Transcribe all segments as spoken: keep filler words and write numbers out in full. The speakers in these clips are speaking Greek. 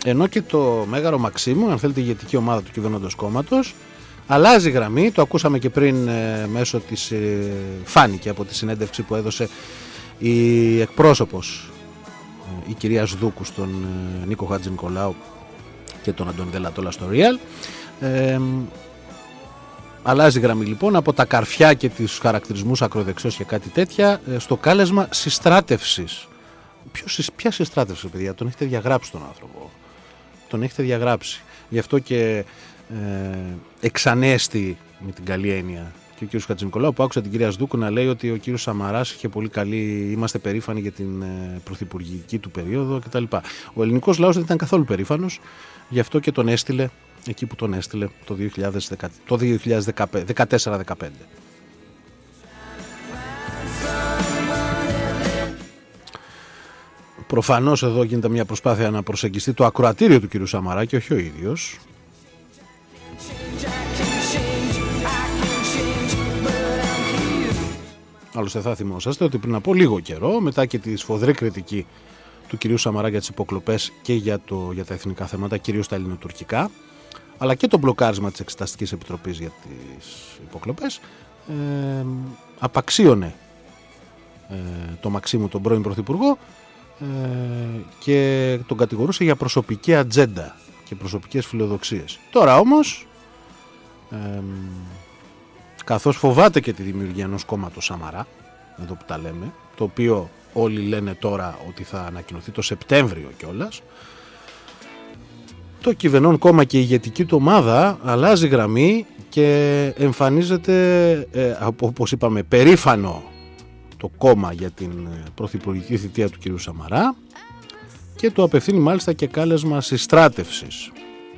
Ενώ και το Μέγαρο Μαξίμου, αν θέλετε η ηγετική ομάδα του κυβερνώντος κόμματος, αλλάζει γραμμή, το ακούσαμε και πριν ε, μέσω της, ε, φάνηκε από τη συνέντευξη που έδωσε η εκπρόσωπος, ε, η κυρία Σδούκου στον ε, Νίκο Χατζηνικολάου και τον Αντώνη Δελατόλα στο Real. Ε, αλλάζει γραμμή λοιπόν από τα καρφιά και τους χαρακτηρισμούς ακροδεξιός και κάτι τέτοια ε, στο κάλεσμα συστράτευσης. Ποιος, ποια συστράτευση, παιδιά, τον έχετε διαγράψει τον άνθρωπο. Τον έχετε διαγράψει. Γι' αυτό και ε, εξανέστη με την καλή έννοια και ο κύριος Χατζηνικολάου, που άκουσα την κυρία Σδούκου να λέει ότι ο κύριος Σαμαράς είχε πολύ καλή, είμαστε περήφανοι για την ε, πρωθυπουργική του περίοδο κτλ. Ο ελληνικός λαός δεν ήταν καθόλου περήφανος, γι' αυτό και τον έστειλε εκεί που τον έστειλε το δύο χιλιάδες δέκα, το δύο χιλιάδες δεκατέσσερα δεκαπέντε. Προφανώς εδώ γίνεται μια προσπάθεια να προσεγγιστεί το ακροατήριο του κυρίου Σαμαρά και όχι ο ίδιος. Άλλωστε θα θυμόσαστε ότι πριν από λίγο καιρό, μετά και τη σφοδρή κριτική του κυρίου Σαμαρά για τις υποκλοπές και για, το, για τα εθνικά θέματα, κυρίως τα ελληνοτουρκικά, αλλά και το μπλοκάρισμα της Εξεταστικής Επιτροπής για τις υποκλοπές, ε, απαξίωνε ε, το Μαξίμου, τον πρώην πρωθυπουργό, ε, και τον κατηγορούσε για προσωπική ατζέντα και προσωπικές φιλοδοξίες. Τώρα όμως, ε, καθώς φοβάται και τη δημιουργία ενός κόμματος Σαμαρά, εδώ που τα λέμε, το οποίο όλοι λένε τώρα ότι θα ανακοινωθεί το Σεπτέμβριο κιόλας, το κυβερνών κόμμα και η ηγετική του ομάδα αλλάζει γραμμή και εμφανίζεται, ε, όπως είπαμε, περήφανο το κόμμα για την πρωθυπουργική θητεία του κ. Σαμαρά και του απευθύνει μάλιστα και κάλεσμα συστράτευσης.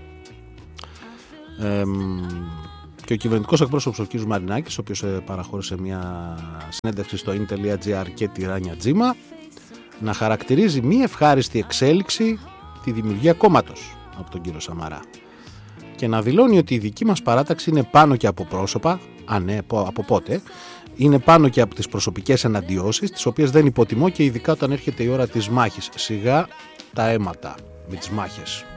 Ε, και ο κυβερνητικός εκπρόσωπος ο κ. Μαρινάκης, ο οποίος παραχώρησε μια συνέντευξη στο in τελεία gr και τη Ράνια Τζίμα, να χαρακτηρίζει μη ευχάριστη εξέλιξη τη δημιουργία κόμματος από τον κύριο Σαμαρά και να δηλώνει ότι η δική μας παράταξη είναι πάνω και από πρόσωπα, α ναι, από πότε, είναι πάνω και από τις προσωπικές εναντιώσεις, τις οποίες δεν υποτιμώ και ειδικά όταν έρχεται η ώρα της μάχης. Σιγά τα αίματα με τις μάχες.